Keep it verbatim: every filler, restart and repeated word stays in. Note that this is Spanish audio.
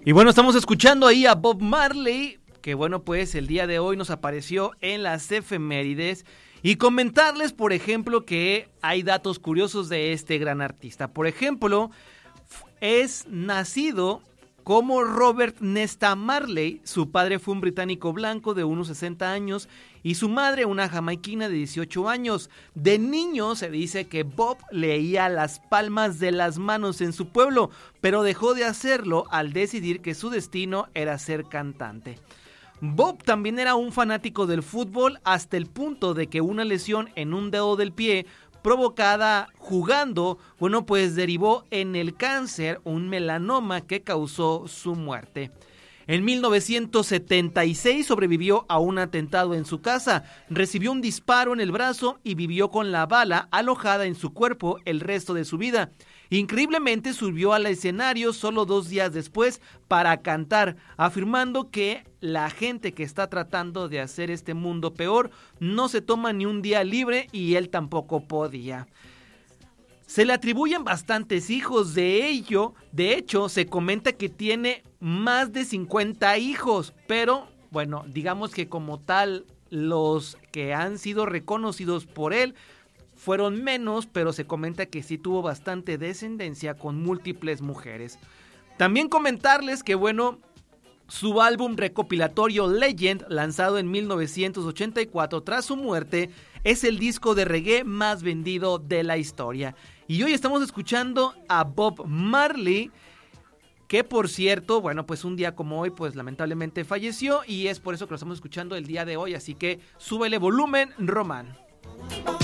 Y bueno, estamos escuchando ahí a Bob Marley, que bueno, pues el día de hoy nos apareció en las efemérides. Y comentarles, por ejemplo, que hay datos curiosos de este gran artista. Por ejemplo, es nacido como Robert Nesta Marley. Su padre fue un británico blanco de unos sesenta años y su madre una jamaiquina de dieciocho años. De niño se dice que Bob leía las palmas de las manos en su pueblo, pero dejó de hacerlo al decidir que su destino era ser cantante. Bob también era un fanático del fútbol hasta el punto de que una lesión en un dedo del pie provocada jugando, bueno, pues derivó en el cáncer, un melanoma que causó su muerte. En mil novecientos setenta y seis sobrevivió a un atentado en su casa, recibió un disparo en el brazo y vivió con la bala alojada en su cuerpo el resto de su vida. Increíblemente subió al escenario solo dos días después para cantar, afirmando que la gente que está tratando de hacer este mundo peor no se toma ni un día libre y él tampoco podía. Se le atribuyen bastantes hijos, de ello, de hecho se comenta que tiene más de cincuenta hijos, pero bueno, digamos que como tal los que han sido reconocidos por él fueron menos, pero se comenta que sí tuvo bastante descendencia con múltiples mujeres. También comentarles que bueno, su álbum recopilatorio Legend, lanzado en mil novecientos ochenta y cuatro tras su muerte, es el disco de reggae más vendido de la historia. Y hoy estamos escuchando a Bob Marley, que por cierto, bueno, pues un día como hoy, pues lamentablemente falleció y es por eso que lo estamos escuchando el día de hoy, así que súbele volumen, Román.